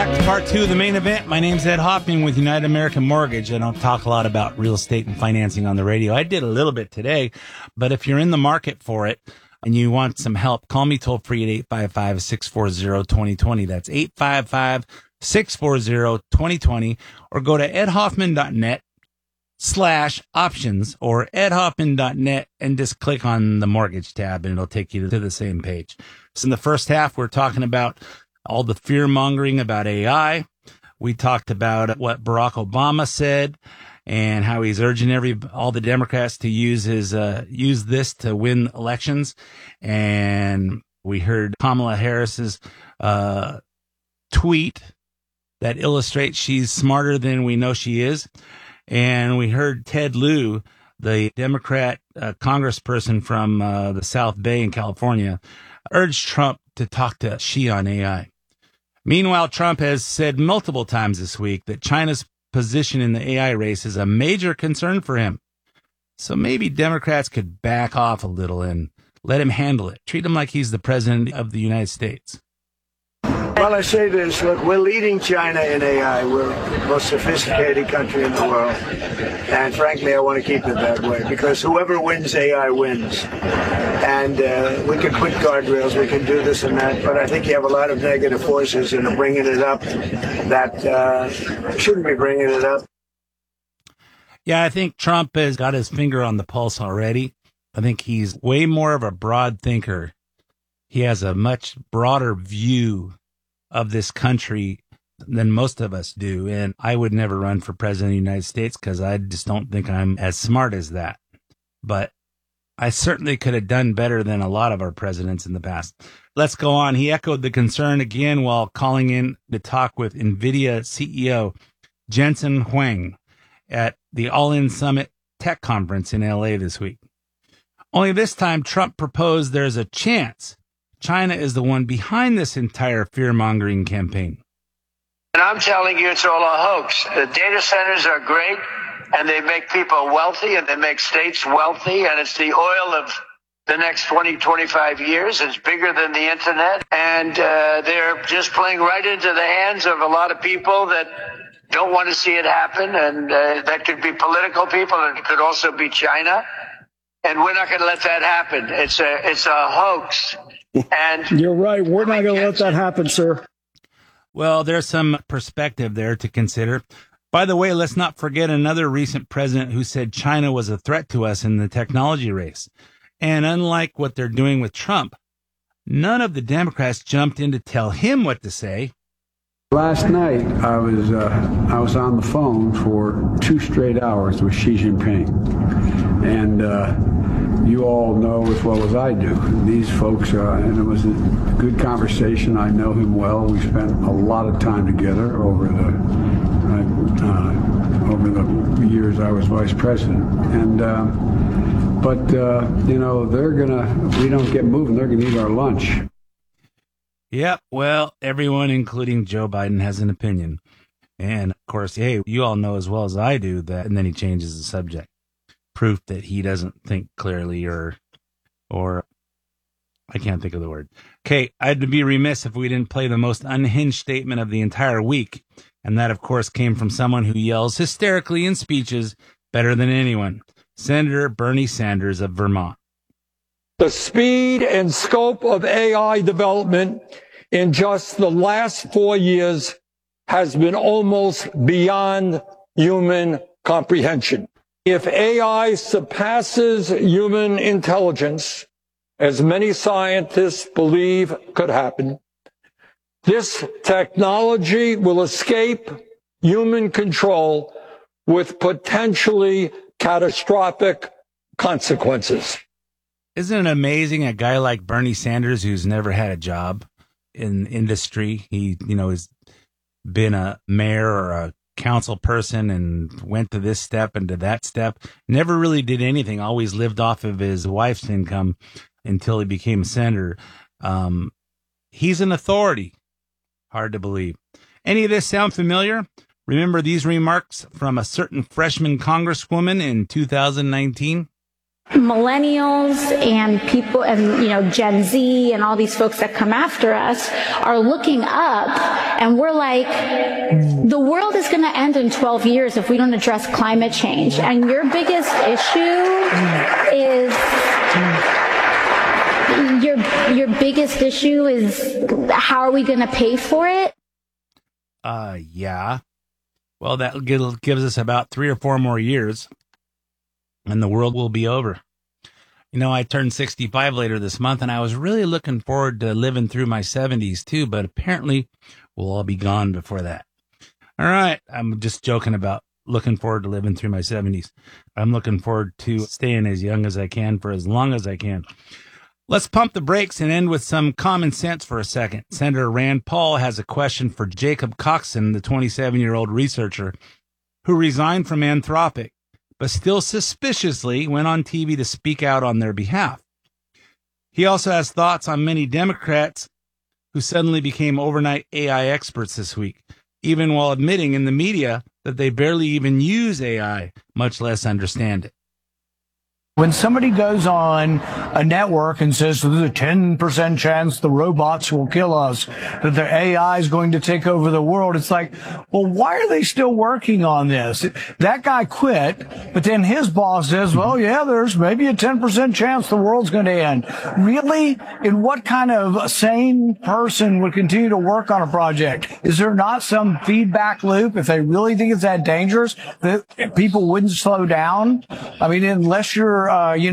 back to part two of the main event. My name's Ed Hoffman with United American Mortgage. I don't talk a lot about real estate and financing on the radio. I did a little bit today, but if you're in the market for it and you want some help, call me toll free at 855-640-2020. That's 855-640-2020, or go to edhoffman.net/options or edhoffman.net and just click on the mortgage tab and it'll take you to the same page. So in the first half, we're talking about all the fear mongering about AI. We talked about what Barack Obama said and how he's urging all the Democrats to use this to win elections. And we heard Kamala Harris's tweet that illustrates she's smarter than we know she is. And we heard Ted Lieu, the Democrat congressperson from the South Bay in California, urge Trump to talk to Xi on AI. Meanwhile, Trump has said multiple times this week that China's position in the AI race is a major concern for him. So maybe Democrats could back off a little and let him handle it. Treat him like he's the president of the United States. Well, I say this, look, we're leading China in AI. We're the most sophisticated country in the world. And frankly, I want to keep it that way because whoever wins AI wins. And we can put guardrails, we can do this and that, but I think you have a lot of negative forces that are bringing it up that shouldn't be bringing it up. Yeah, I think Trump has got his finger on the pulse already. I think he's way more of a broad thinker. He has a much broader view of this country than most of us do. And I would never run for president of the United States because I just don't think I'm as smart as that. But I certainly could have done better than a lot of our presidents in the past. Let's go on. He echoed the concern again while calling in to talk with NVIDIA CEO Jensen Huang at the All-In Summit Tech Conference in LA this week. Only this time, Trump proposed there's a chance China is the one behind this entire fear-mongering campaign. And I'm telling you, it's all a hoax. The data centers are great, and they make people wealthy, and they make states wealthy, and it's the oil of the next 20, 25 years. It's bigger than the internet, and they're just playing right into the hands of a lot of people that don't want to see it happen, and that could be political people, and it could also be China, and we're not going to let that happen. It's a hoax. And you're right. We're not going to let that happen, sir. Well, there's some perspective there to consider. By the way, let's not forget another recent president who said China was a threat to us in the technology race. And unlike what they're doing with Trump, none of the Democrats jumped in to tell him what to say. Last night, I was on the phone for 2 straight hours with Xi Jinping. And you all know as well as I do. These folks, and it was a good conversation. I know him well. We spent a lot of time together over the years I was vice president. And if we don't get moving, they're gonna eat our lunch. Yep. Well, everyone, including Joe Biden, has an opinion. And of course, hey, you all know as well as I do that, and then he changes the subject. Proof that he doesn't think clearly or I can't think of the word. Okay, I'd be remiss if we didn't play the most unhinged statement of the entire week. And that, of course, came from someone who yells hysterically in speeches better than anyone, Senator Bernie Sanders of Vermont. The speed and scope of AI development in just the last 4 years has been almost beyond human comprehension. If AI surpasses human intelligence, as many scientists believe could happen, this technology will escape human control with potentially catastrophic consequences. Isn't it amazing a guy like Bernie Sanders, who's never had a job in industry, he, has been a mayor or a council person and went to this step and to that step, never really did anything, always lived off of his wife's income until he became a senator. He's an authority. Hard to believe. Any of this sound familiar? Remember these remarks from a certain freshman congresswoman in 2019? Millennials and people and Gen Z and all these folks that come after us are looking up, and we're like, like the world is going to end in 12 years if we don't address climate change. And your biggest issue is your biggest issue is how are we going to pay for it? Yeah. Well, that gives us about 3 or 4 more years and the world will be over. You know, I turned 65 later this month and I was really looking forward to living through my 70s too, but apparently we'll all be gone before that. All right. I'm just joking about looking forward to living through my 70s. I'm looking forward to staying as young as I can for as long as I can. Let's pump the brakes and end with some common sense for a second. Senator Rand Paul has a question for Jacob Coxon, the 27-year-old researcher who resigned from Anthropic, but still suspiciously went on TV to speak out on their behalf. He also has thoughts on many Democrats who suddenly became overnight AI experts this week, even while admitting in the media that they barely even use AI, much less understand it. When somebody goes on a network and says there's a 10% chance the robots will kill us, that the AI is going to take over the world, it's like, well, why are they still working on this? That guy quit, but then his boss says, well, yeah, there's maybe a 10% chance the world's going to end. Really? In what kind of sane person would continue to work on a project? Is there not some feedback loop if they really think it's that dangerous that people wouldn't slow down? I mean, unless you're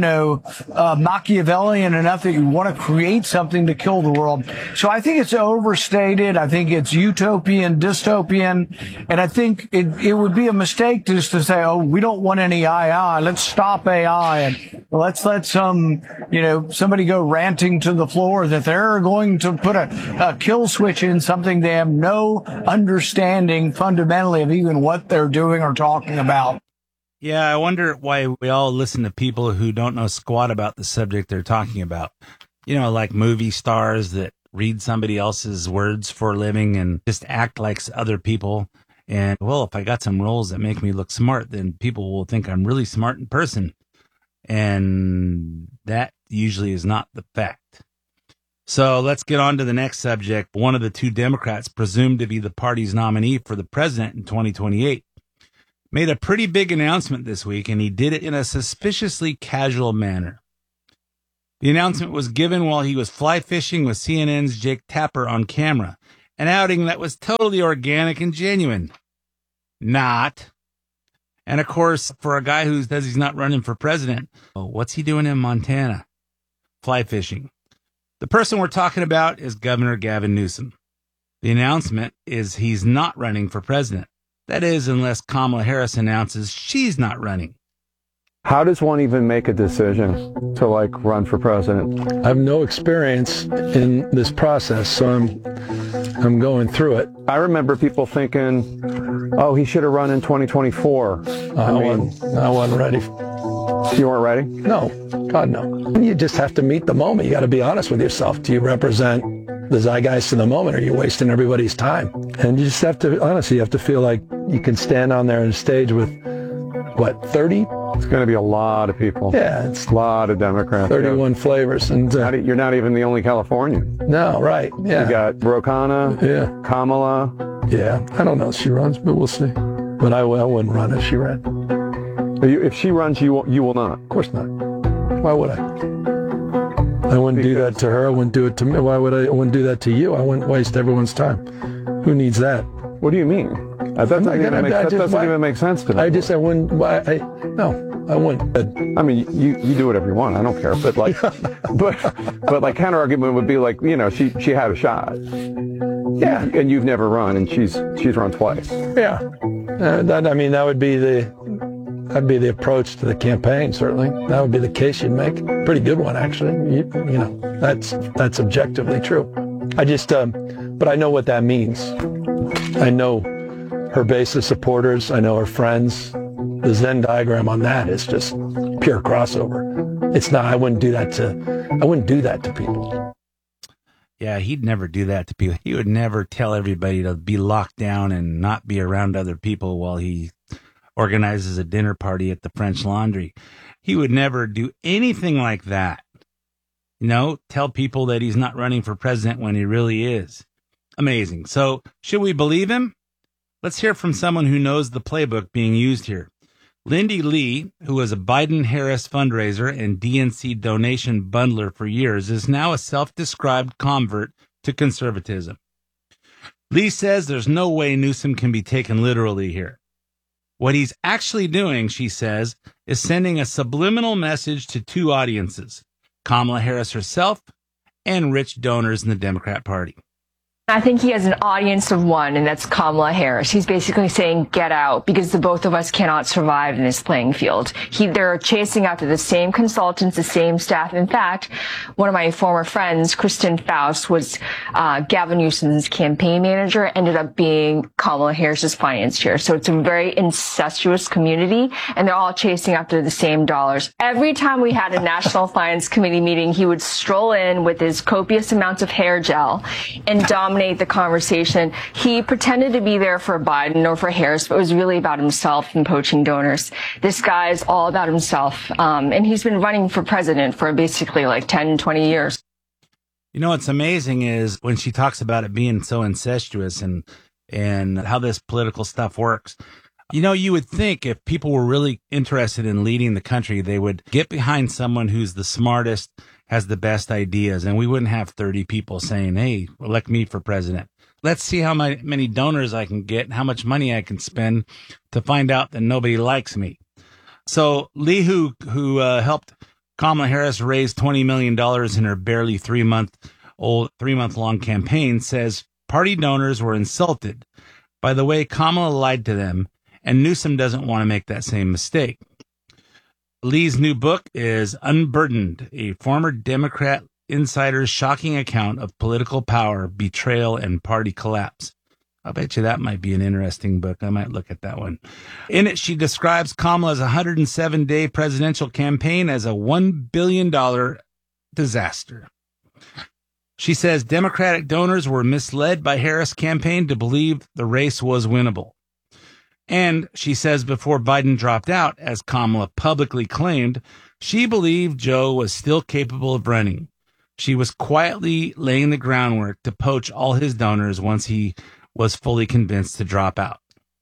Machiavellian enough that you want to create something to kill the world. So I think it's overstated. I think it's utopian, dystopian. And I think it would be a mistake just to say, oh, we don't want any AI. Let's stop AI and let's let somebody go ranting to the floor that they're going to put a kill switch in something they have no understanding fundamentally of even what they're doing or talking about. Yeah, I wonder why we all listen to people who don't know squat about the subject they're talking about. You know, like movie stars that read somebody else's words for a living and just act like other people. And, well, if I got some roles that make me look smart, then people will think I'm really smart in person. And that usually is not the fact. So let's get on to the next subject. One of the 2 Democrats presumed to be the party's nominee for the president in 2028. Made a pretty big announcement this week, and he did it in a suspiciously casual manner. The announcement was given while he was fly fishing with CNN's Jake Tapper on camera, an outing that was totally organic and genuine. Not. And of course, for a guy who says he's not running for president, what's he doing in Montana? Fly fishing. The person we're talking about is Governor Gavin Newsom. The announcement is he's not running for president. That is, unless Kamala Harris announces she's not running. How does one even make a decision to run for president? I have no experience in this process, so I'm going through it. I remember people thinking, oh, he should have run in 2024. I wasn't ready. You weren't ready? No, God, no. You just have to meet the moment. You got to be honest with yourself. Do you represent the zeitgeist of the moment, or are you wasting everybody's time? And you just have to, honestly, you have to feel like you can stand on there on stage with, 30? It's going to be a lot of people. Yeah. It's a lot of Democrats. 31 flavors. And you're not even the only Californian. No, right. Yeah. You got Ro Khanna. Yeah. Kamala. Yeah. I don't know if she runs, but we'll see. But I wouldn't run if she ran. If she runs, you will not? Of course not. Why would I? I wouldn't do that to her. I wouldn't do it to me. Why would I? I wouldn't do that to you. I wouldn't waste everyone's time. Who needs that? What do you mean? That doesn't even make sense to me. I wouldn't. No, I wouldn't. I mean, you do whatever you want. I don't care. But but counter argument would be she had a shot. Yeah. And you've never run, and she's run twice. Yeah. That would be that'd be the approach to the campaign. Certainly, that would be the case you'd make. Pretty good one, actually. That's objectively true. But I know what that means. I know her base of supporters. I know her friends. The Venn diagram on that is just pure crossover. It's not. I wouldn't do that to people. Yeah, he'd never do that to people. He would never tell everybody to be locked down and not be around other people while he organizes a dinner party at the French Laundry. He would never do anything like that. Tell people that he's not running for president when he really is. Amazing. So should we believe him? Let's hear from someone who knows the playbook being used here. Lindy Lee, who was a Biden-Harris fundraiser and DNC donation bundler for years, is now a self-described convert to conservatism. Lee says there's no way Newsom can be taken literally here. What he's actually doing, she says, is sending a subliminal message to two audiences, Kamala Harris herself and rich donors in the Democrat Party. I think he has an audience of one, and that's Kamala Harris. He's basically saying, get out, because the both of us cannot survive in this playing field. They're chasing after the same consultants, the same staff. In fact, one of my former friends, Kristen Faust, was Gavin Newsom's campaign manager, ended up being Kamala Harris's finance chair. So it's a very incestuous community, and they're all chasing after the same dollars. Every time we had a National Finance Committee meeting, he would stroll in with his copious amounts of hair gel and dominate the conversation. He pretended to be there for Biden or for Harris, but it was really about himself and poaching donors. This guy is all about himself. And he's been running for president for basically like 10, 20 years. You know, what's amazing is when she talks about it being so incestuous and how this political stuff works. You know, you would think if people were really interested in leading the country, they would get behind someone who's the smartest, has the best ideas, and we wouldn't have 30 people saying, hey, elect me for president. Let's see how many donors I can get and how much money I can spend to find out that nobody likes me. So Lee, who helped Kamala Harris raise $20 million in her barely 3-month-long campaign, says party donors were insulted by the way Kamala lied to them, and Newsom doesn't want to make that same mistake. Lee's new book is Unburdened, a former Democrat insider's shocking account of political power, betrayal, and party collapse. I bet you that might be an interesting book. I might look at that one. In it, she describes Kamala's 107-day presidential campaign as a $1 billion disaster. She says Democratic donors were misled by Harris' campaign to believe the race was winnable. And she says before Biden dropped out, as Kamala publicly claimed, she believed Joe was still capable of running. She was quietly laying the groundwork to poach all his donors once he was fully convinced to drop out.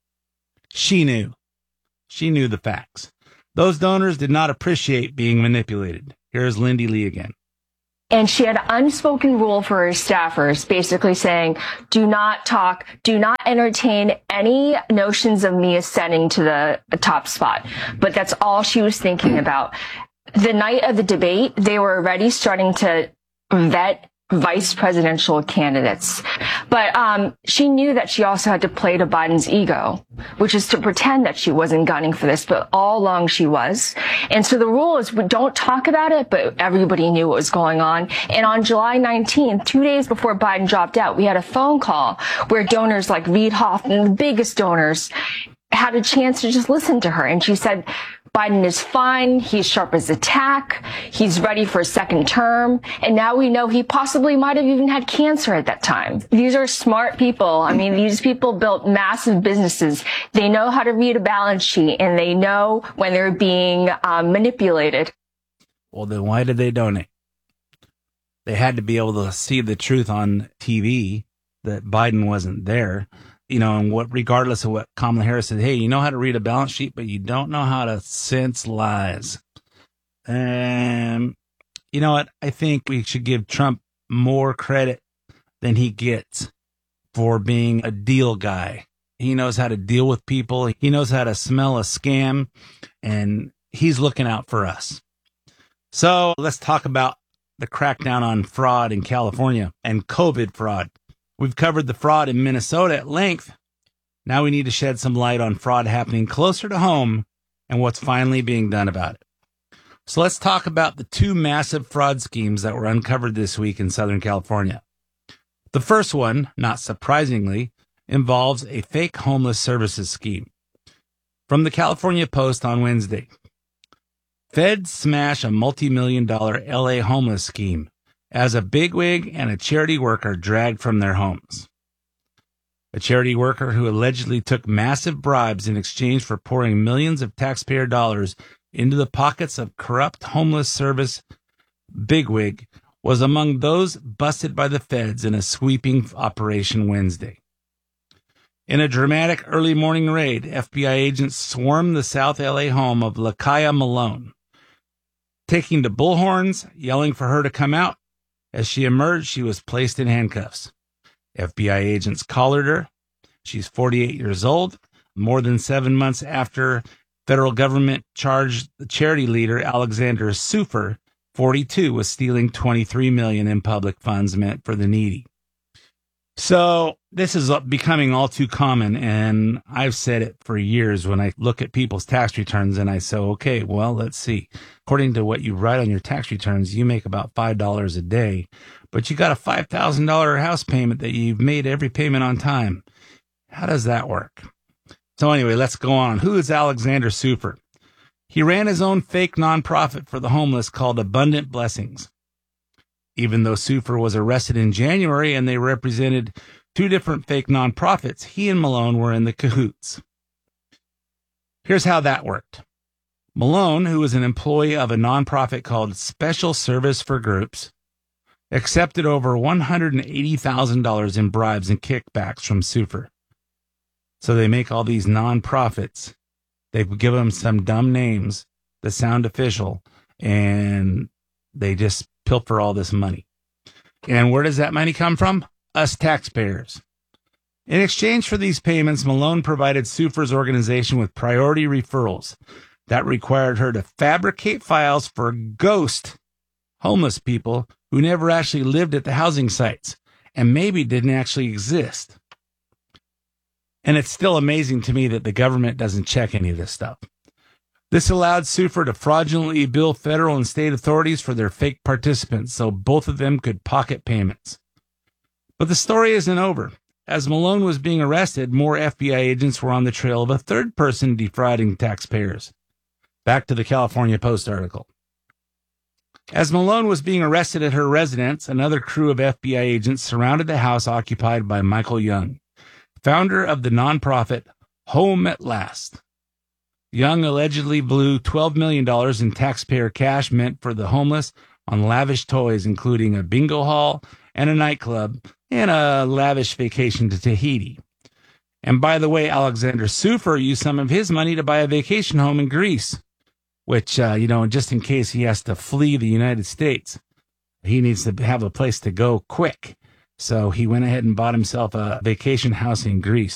She knew. She knew the facts. Those donors did not appreciate being manipulated. Here's Lindy Lee again. And she had an unspoken rule for her staffers, basically saying, do not talk, do not entertain any notions of me ascending to the top spot. But that's all she was thinking about. The night of the debate, they were already starting to vet vice presidential candidates. But she knew that she also had to play to Biden's ego, which is to pretend that she wasn't gunning for this, but all along she was. And so the rule is we don't talk about it, but everybody knew what was going on. And on July 19th, 2 days before Biden dropped out, we had a phone call where donors like Reid Hoffman, the biggest donors, had a chance to just listen to her. And she said, Biden is fine. He's sharp as a tack. He's ready for a second term. And now we know he possibly might have even had cancer at that time. These are smart people. I mean, these people built massive businesses. They know how to read a balance sheet, and they know when they're being manipulated. Well, then why did they donate? They had to be able to see the truth on TV that Biden wasn't there. You know, and regardless of what Kamala Harris said, hey, you know how to read a balance sheet, but you don't know how to sense lies. And you know what? I think we should give Trump more credit than he gets for being a deal guy. He knows how to deal with people. He knows how to smell a scam, and he's looking out for us. So let's talk about the crackdown on fraud in California and COVID fraud. We've covered the fraud in Minnesota at length. Now we need to shed some light on fraud happening closer to home and what's finally being done about it. So let's talk about the two massive fraud schemes that were uncovered this week in Southern California. The first one, not surprisingly, involves a fake homeless services scheme. From the California Post on Wednesday, feds smash a multi-million-dollar LA homeless scheme as a bigwig and a charity worker dragged from their homes. A charity worker who allegedly took massive bribes in exchange for pouring millions of taxpayer dollars into the pockets of corrupt homeless service bigwig was among those busted by the feds in a sweeping Operation Wednesday. In a dramatic early morning raid, FBI agents swarmed the South LA home of Lakaya Malone, taking to bullhorns, yelling for her to come out. As she emerged, she was placed in handcuffs. FBI agents collared her. She's 48 years old, more than 7 months after federal government charged the charity leader Alexander Sufer, 42, with stealing $23 million in public funds meant for the needy. So this is becoming all too common, and I've said it for years when I look at people's tax returns and I say, okay, well, let's see. According to what you write on your tax returns, you make about $5 a day, but you got a $5,000 house payment that you've made every payment on time. How does that work? So anyway, let's go on. Who is Alexander Sufer? He ran his own fake nonprofit for the homeless called Abundant Blessings. Even though Sufer was arrested in January and they represented two different fake nonprofits, he and Malone were in the cahoots. Here's how that worked. Malone, who was an employee of a nonprofit called Special Service for Groups, accepted over $180,000 in bribes and kickbacks from Sufer. So they make all these nonprofits. They give them some dumb names that sound official, and they just pilfer all this money. And where does that money come from? Us taxpayers. In exchange for these payments, Malone provided Sufer's organization with priority referrals that required her to fabricate files for ghost homeless people who never actually lived at the housing sites and maybe didn't actually exist. And it's still amazing to me that the government doesn't check any of this stuff. This allowed Sufer to fraudulently bill federal and state authorities for their fake participants so both of them could pocket payments. But the story isn't over. As Malone was being arrested, more FBI agents were on the trail of a third person defrauding taxpayers. Back to the California Post article. As Malone was being arrested at her residence, another crew of FBI agents surrounded the house occupied by Michael Young, founder of the nonprofit Home at Last. Young allegedly blew $12 million in taxpayer cash meant for the homeless on lavish toys, including a bingo hall and a nightclub and a lavish vacation to Tahiti. And by the way, Alexander Sufer used some of his money to buy a vacation home in Greece, which, just in case he has to flee the United States, he needs to have a place to go quick. So he went ahead and bought himself a vacation house in Greece.